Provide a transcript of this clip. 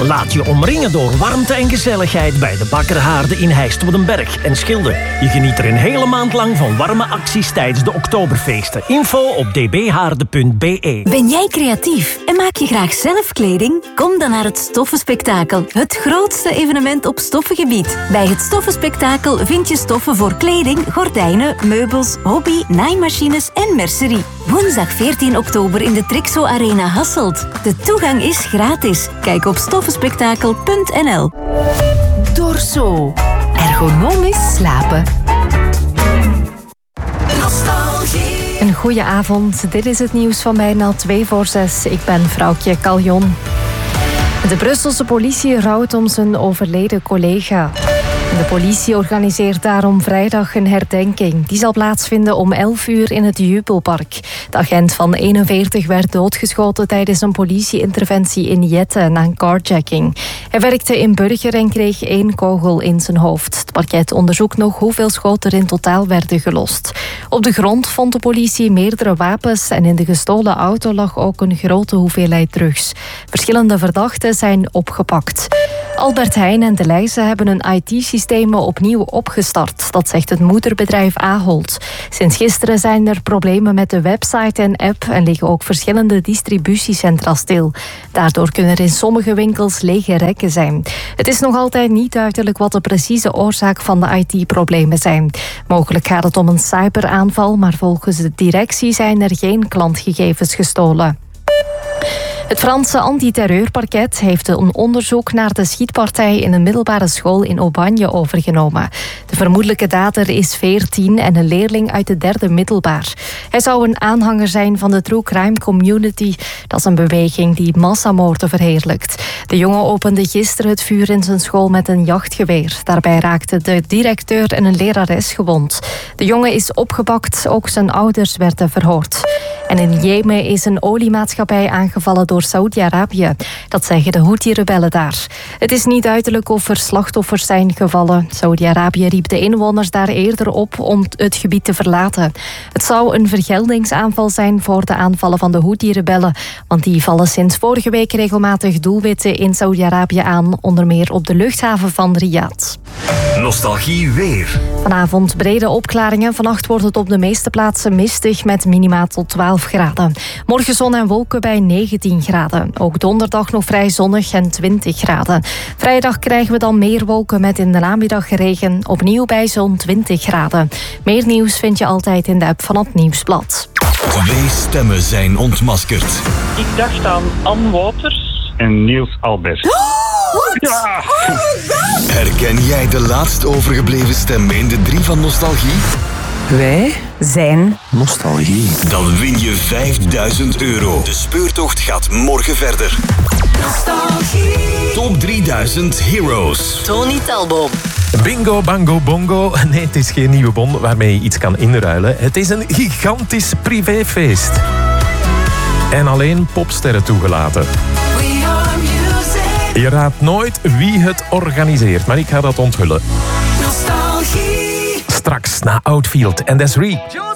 Laat je omringen door warmte en gezelligheid bij de Bakkerhaarden in Heist-Woudenberg en Schilde. Je geniet er een hele maand lang van warme acties tijdens de Oktoberfeesten. Info op dbhaarden.be. Ben jij creatief en maak je graag zelf kleding? Kom dan naar het Stoffenspektakel, het grootste evenement op stoffengebied. Bij het Stoffenspektakel vind je stoffen voor kleding, gordijnen, meubels, hobby, naaimachines en mercerie. Woensdag 14 oktober in de Trixo Arena Hasselt. De toegang is gratis. Kijk op stoffenspektakel.nl. Dorso. Ergonomisch slapen. Een goeie avond. Dit is het nieuws van bijna 6:02. Ik ben Vrouwtje Caljon. De Brusselse politie rouwt om zijn overleden collega. De politie organiseert daarom vrijdag een herdenking. Die zal plaatsvinden om 11 uur in het Jubelpark. De agent van 41 werd doodgeschoten tijdens een politieinterventie in Jette na een carjacking. Hij werkte in Burger en kreeg 1 kogel in zijn hoofd. Het parket onderzoekt nog hoeveel schoten er in totaal werden gelost. Op de grond vond de politie meerdere wapens en in de gestolen auto lag ook een grote hoeveelheid drugs. Verschillende verdachten zijn opgepakt. Albert Heijn en De Leijze hebben hun IT-systemen opnieuw opgestart. Dat zegt het moederbedrijf Ahold. Sinds gisteren zijn er problemen met de website en app en liggen ook verschillende distributiecentra stil. Daardoor kunnen er in sommige winkels lege rekken zijn. Het is nog altijd niet duidelijk wat de precieze oorzaak van de IT-problemen zijn. Mogelijk gaat het om een cyberaanval, maar volgens de directie zijn er geen klantgegevens gestolen. Het Franse antiterreurparket heeft een onderzoek naar de schietpartij in een middelbare school in Aubagne overgenomen. De vermoedelijke dader is 14 en een leerling uit de 3e middelbaar. Hij zou een aanhanger zijn van de True Crime Community. Dat is een beweging die massamoorden verheerlijkt. De jongen opende gisteren het vuur in zijn school met een jachtgeweer. Daarbij raakten de directeur en een lerares gewond. De jongen is opgepakt, ook zijn ouders werden verhoord. En in Jemen is een oliemaatschappij aangevallen door Saoedi-Arabië. Dat zeggen de Houthi-rebellen daar. Het is niet duidelijk of er slachtoffers zijn gevallen. Saoedi-Arabië riep de inwoners daar eerder op om het gebied te verlaten. Het zou een vergeldingsaanval zijn voor de aanvallen van de Houthi-rebellen. Want die vallen sinds vorige week regelmatig doelwitten in Saoedi-Arabië aan. Onder meer op de luchthaven van Riyadh. Nostalgie weer. Vanavond brede opklaringen. Vannacht wordt het op de meeste plaatsen mistig met minima tot 12 graden. Morgen zon en wolken bij 19 graden. Ook donderdag nog vrij zonnig en 20 graden. Vrijdag krijgen we dan meer wolken met in de namiddag regen. Opnieuw bij zo'n 20 graden. Meer nieuws vind je altijd in de app van het Nieuwsblad. 2 stemmen zijn ontmaskerd. Ik dacht aan Anne Wouters en Niels Albert. Ja. Herken jij de laatst overgebleven stem in de 3 van Nostalgie? Wij zijn Nostalgie. Dan win je €5.000. De speurtocht gaat morgen verder. Nostalgie. Top 3000 Heroes. Tony Talbot. Bingo, bango, bongo. Nee, het is geen nieuwe bon waarmee je iets kan inruilen. Het is een gigantisch privéfeest. En alleen popsterren toegelaten. Je raadt nooit wie het organiseert, maar ik ga dat onthullen. Nostalgie. Straks naar Outfield en Desiree.